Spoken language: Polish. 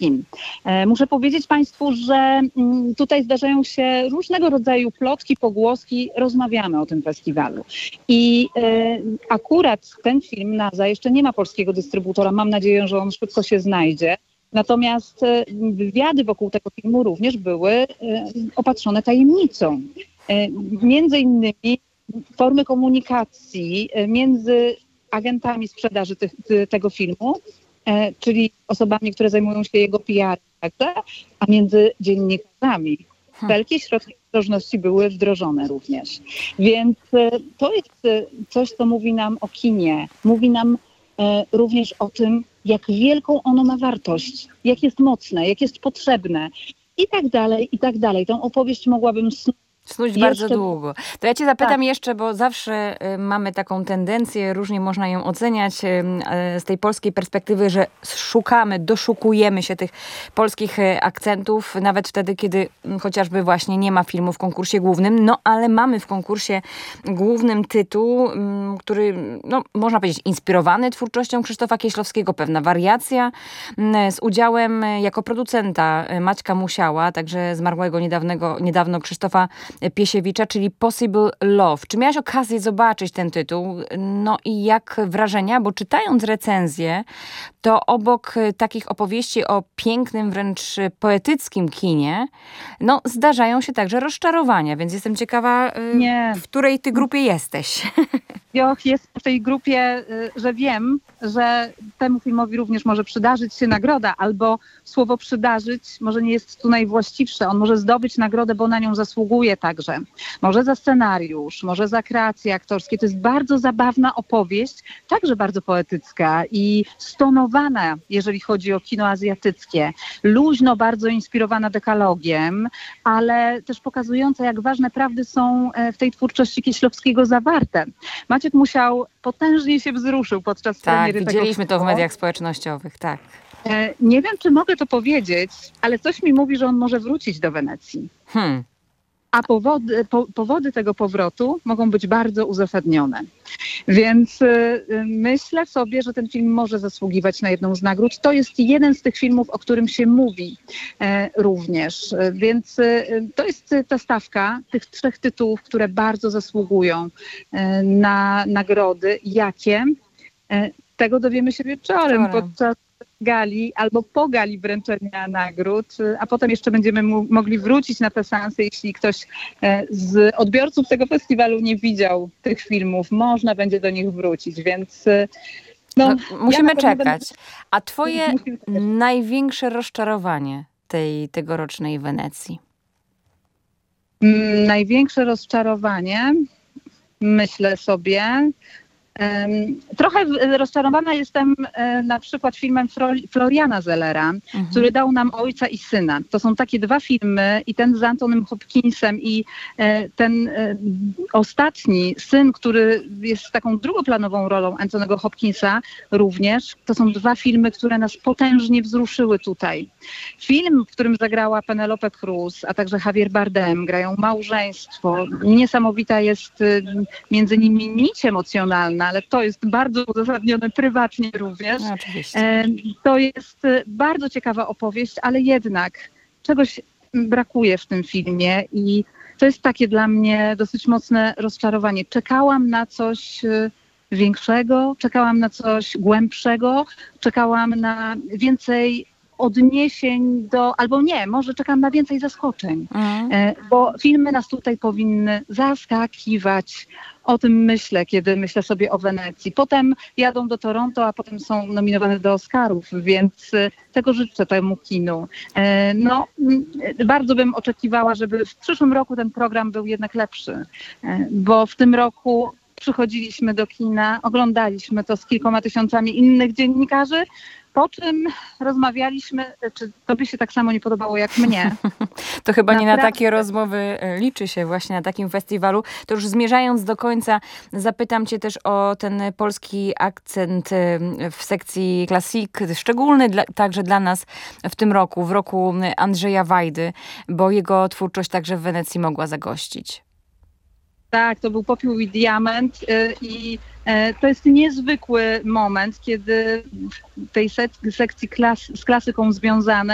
Kin. Muszę powiedzieć Państwu, że tutaj zdarzają się różnego rodzaju plotki, pogłoski, rozmawiamy o tym festiwalu. I akurat ten film Naza jeszcze nie ma polskiego dystrybutora, mam nadzieję, że on szybko się znajdzie. Natomiast wywiady wokół tego filmu również były opatrzone tajemnicą. Między innymi formy komunikacji między agentami sprzedaży tego filmu, czyli osobami, które zajmują się jego PR, także, a między dziennikarzami. Wszelkie środki ostrożności były wdrożone również. Więc to jest coś, co mówi nam o kinie. Mówi nam również o tym, jak wielką ono ma wartość, jak jest mocne, jak jest potrzebne i tak dalej, i tak dalej. Tą opowieść mogłabym snuć bardzo długo. To ja cię zapytam jeszcze, bo zawsze mamy taką tendencję, różnie można ją oceniać z tej polskiej perspektywy, że doszukujemy się tych polskich akcentów, nawet wtedy, kiedy chociażby właśnie nie ma filmu w konkursie głównym, no ale mamy w konkursie głównym tytuł, który, no, można powiedzieć, inspirowany twórczością Krzysztofa Kieślowskiego, pewna wariacja z udziałem jako producenta Maćka Musiała, także zmarłego niedawno Krzysztofa Piesiewicza, czyli Possible Love. Czy miałaś okazję zobaczyć ten tytuł? No i jak wrażenia? Bo czytając recenzję, to obok takich opowieści o pięknym, wręcz poetyckim kinie, no zdarzają się także rozczarowania, więc jestem ciekawa, w której ty grupie jesteś. Jest w tej grupie, że wiem, że temu filmowi również może przydarzyć się nagroda, albo słowo przydarzyć może nie jest tu najwłaściwsze. On może zdobyć nagrodę, bo na nią zasługuje także. Może za scenariusz, może za kreacje aktorskie. To jest bardzo zabawna opowieść, także bardzo poetycka i stonowana, jeżeli chodzi o kino azjatyckie. Luźno, bardzo inspirowana dekalogiem, ale też pokazująca, jak ważne prawdy są w tej twórczości Kieślowskiego zawarte. Maciek Musiał potężnie się wzruszył podczas premiery tego filmu. Widzieliśmy to w mediach społecznościowych, tak. Nie wiem, czy mogę to powiedzieć, ale coś mi mówi, że on może wrócić do Wenecji. A powody tego powrotu mogą być bardzo uzasadnione. Więc myślę sobie, że ten film może zasługiwać na jedną z nagród. To jest jeden z tych filmów, o którym się mówi również. Więc to jest ta stawka tych 3 tytułów, które bardzo zasługują na nagrody. Jakie? Tego dowiemy się wieczorem podczas gali albo po gali wręczenia nagród, a potem jeszcze będziemy mogli wrócić na te seanse, jeśli ktoś z odbiorców tego festiwalu nie widział tych filmów, można będzie do nich wrócić, więc musimy czekać. A twoje największe rozczarowanie tegorocznej Wenecji? Największe rozczarowanie, myślę sobie, trochę rozczarowana jestem na przykład filmem Floriana Zellera, który dał nam Ojca i Syna. To są takie 2 filmy i ten z Antonym Hopkinsem i ten ostatni, Syn, który jest taką drugoplanową rolą Antonego Hopkinsa również. To są 2 filmy, które nas potężnie wzruszyły tutaj. Film, w którym zagrała Penelope Cruz, a także Javier Bardem, grają małżeństwo. Niesamowita jest między nimi nić emocjonalna, ale to jest bardzo uzasadnione prywatnie również. No, oczywiście. To jest bardzo ciekawa opowieść, ale jednak czegoś brakuje w tym filmie i to jest takie dla mnie dosyć mocne rozczarowanie. Czekałam na coś większego, czekałam na coś głębszego, czekałam na więcej odniesień albo nie, może czekam na więcej zaskoczeń, bo filmy nas tutaj powinny zaskakiwać. O tym myślę, kiedy myślę sobie o Wenecji. Potem jadą do Toronto, a potem są nominowane do Oscarów, więc tego życzę temu kinu. Bardzo bym oczekiwała, żeby w przyszłym roku ten program był jednak lepszy, bo w tym roku przychodziliśmy do kina, oglądaliśmy to z kilkoma tysiącami innych dziennikarzy, po czym rozmawialiśmy, czy tobie się tak samo nie podobało jak mnie. To chyba nie na takie rozmowy liczy się właśnie na takim festiwalu. To już zmierzając do końca, zapytam cię też o ten polski akcent w sekcji Classic, szczególny także dla nas w tym roku, w roku Andrzeja Wajdy, bo jego twórczość także w Wenecji mogła zagościć. Tak, to był Popiół i Diament i to jest niezwykły moment, kiedy w tej sekcji z klasyką związane